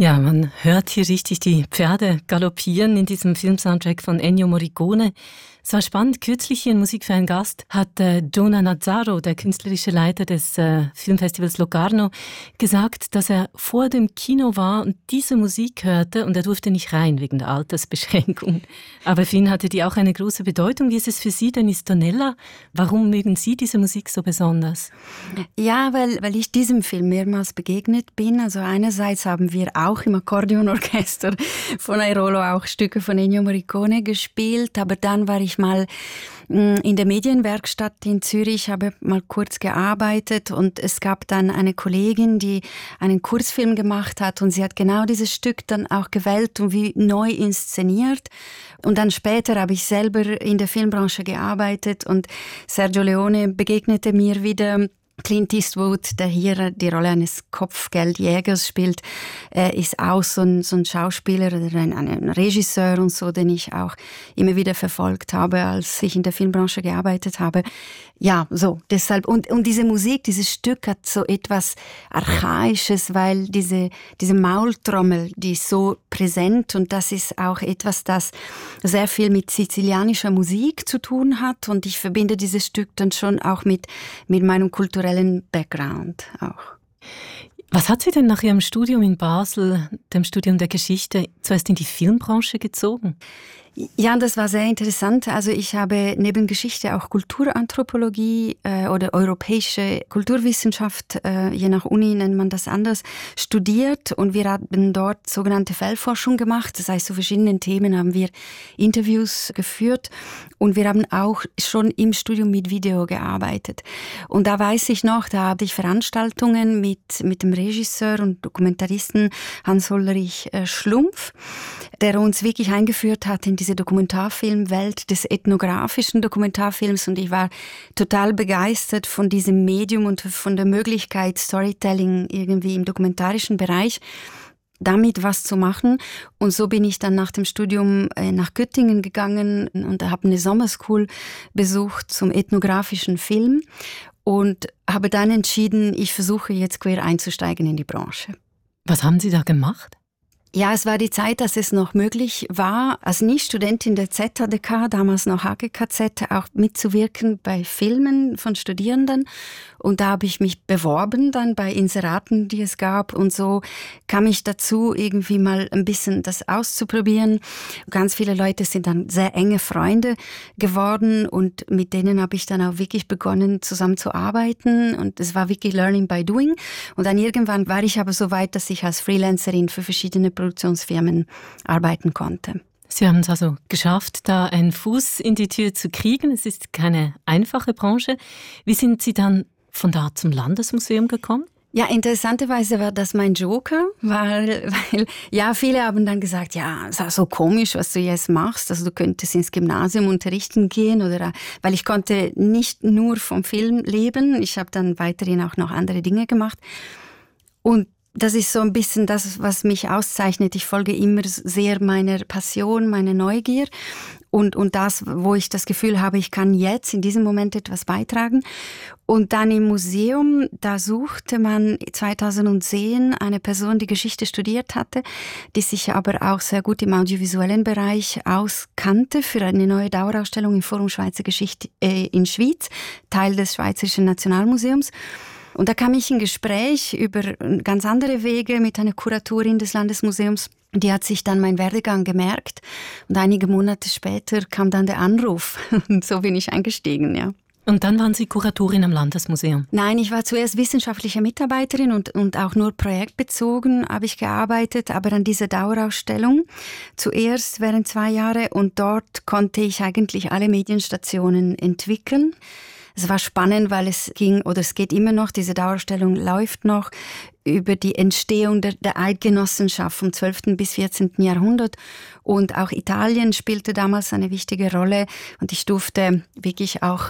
Ja, man hört hier richtig die Pferde galoppieren in diesem Filmsoundtrack von Ennio Morricone. Es war spannend, kürzlich hier in Musik für einen Gast hat Jonah Nazzaro, der künstlerische Leiter des Filmfestivals Locarno, gesagt, dass er vor dem Kino war und diese Musik hörte und er durfte nicht rein wegen der Altersbeschränkung. Aber für ihn hatte die auch eine große Bedeutung. Wie ist es für Sie denn, Istonella? Warum mögen Sie diese Musik so besonders? Ja, weil ich diesem Film mehrmals begegnet bin. Also einerseits haben wir auch im Akkordeonorchester von Airolo auch Stücke von Ennio Morricone gespielt, aber dann war ich mal in der Medienwerkstatt in Zürich, habe mal kurz gearbeitet und es gab dann eine Kollegin, die einen Kurzfilm gemacht hat und sie hat genau dieses Stück dann auch gewählt und wie neu inszeniert. Und dann später habe ich selber in der Filmbranche gearbeitet und Sergio Leone begegnete mir wieder. Clint Eastwood, der hier die Rolle eines Kopfgeldjägers spielt, ist auch so ein Schauspieler oder ein Regisseur und so, den ich auch immer wieder verfolgt habe, als ich in der Filmbranche gearbeitet habe. Ja, so, deshalb. Und diese Musik, dieses Stück hat so etwas Archaisches, weil diese Maultrommel, die ist so präsent und das ist auch etwas, das sehr viel mit sizilianischer Musik zu tun hat und ich verbinde dieses Stück dann schon auch mit meinem kulturellen Background auch. Was hat Sie denn nach Ihrem Studium in Basel, dem Studium der Geschichte, zuerst in die Filmbranche gezogen? Ja, das war sehr interessant. Also ich habe neben Geschichte auch Kulturanthropologie oder europäische Kulturwissenschaft, je nach Uni nennt man das anders, studiert und wir haben dort sogenannte Feldforschung gemacht. Das heißt, zu verschiedenen Themen haben wir Interviews geführt und wir haben auch schon im Studium mit Video gearbeitet. Und da weiß ich noch, da habe ich Veranstaltungen mit dem Regisseur und Dokumentaristen Hans-Ulrich Schlumpf, der uns wirklich eingeführt hat in diese Dokumentarfilmwelt des ethnografischen Dokumentarfilms und ich war total begeistert von diesem Medium und von der Möglichkeit, Storytelling irgendwie im dokumentarischen Bereich damit was zu machen. Und so bin ich dann nach dem Studium nach Göttingen gegangen und habe eine Sommerschool besucht zum ethnografischen Film und habe dann entschieden, ich versuche jetzt quer einzusteigen in die Branche. Was haben Sie da gemacht? Ja, es war die Zeit, dass es noch möglich war, als Nicht-Studentin der ZHDK, damals noch HGKZ, auch mitzuwirken bei Filmen von Studierenden. Und da habe ich mich beworben dann bei Inseraten, die es gab. Und so kam ich dazu, irgendwie mal ein bisschen das auszuprobieren. Ganz viele Leute sind dann sehr enge Freunde geworden und mit denen habe ich dann auch wirklich begonnen, zusammen zu arbeiten. Und es war wirklich Learning by Doing. Und dann irgendwann war ich aber so weit, dass ich als Freelancerin für verschiedene Produktionsfirmen arbeiten konnte. Sie haben es also geschafft, da einen Fuß in die Tür zu kriegen. Es ist keine einfache Branche. Wie sind Sie dann von da zum Landesmuseum gekommen? Ja, interessanterweise war das mein Joker, weil ja, viele haben dann gesagt, ja, es ist so komisch, was du jetzt machst, also du könntest ins Gymnasium unterrichten gehen oder, weil ich konnte nicht nur vom Film leben, ich habe dann weiterhin auch noch andere Dinge gemacht und das ist so ein bisschen das, was mich auszeichnet. Ich folge immer sehr meiner Passion, meiner Neugier und das, wo ich das Gefühl habe, ich kann jetzt in diesem Moment etwas beitragen. Und dann im Museum, da suchte man 2010 eine Person, die Geschichte studiert hatte, die sich aber auch sehr gut im audiovisuellen Bereich auskannte für eine neue Dauerausstellung im Forum Schweizer Geschichte in Schwyz, Teil des Schweizerischen Nationalmuseums. Und da kam ich in Gespräch über ganz andere Wege mit einer Kuratorin des Landesmuseums. Die hat sich dann meinen Werdegang gemerkt und einige Monate später kam dann der Anruf und so bin ich eingestiegen, ja. Und dann waren Sie Kuratorin am Landesmuseum? Nein, ich war zuerst wissenschaftliche Mitarbeiterin und auch nur projektbezogen habe ich gearbeitet, aber an dieser Dauerausstellung zuerst während 2 Jahre und dort konnte ich eigentlich alle Medienstationen entwickeln. Es war spannend, weil es geht immer noch, diese Dauerausstellung läuft noch, über die Entstehung der Eidgenossenschaft vom 12. bis 14. Jahrhundert. Und auch Italien spielte damals eine wichtige Rolle. Und ich durfte wirklich auch